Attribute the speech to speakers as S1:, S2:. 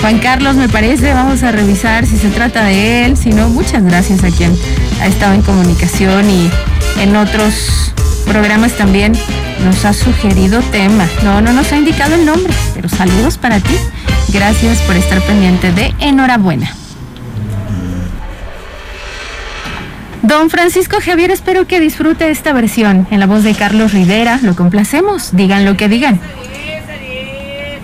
S1: Juan Carlos, me parece, vamos a revisar si se trata de él, si no, muchas gracias a quien ha estado en comunicación y en otros programas también nos ha sugerido tema. No nos ha indicado el nombre, pero saludos para ti. Gracias por estar pendiente de Enhorabuena. Don Francisco Javier, espero que disfrute esta versión. En la voz de Carlos Rivera, lo complacemos, digan lo que digan.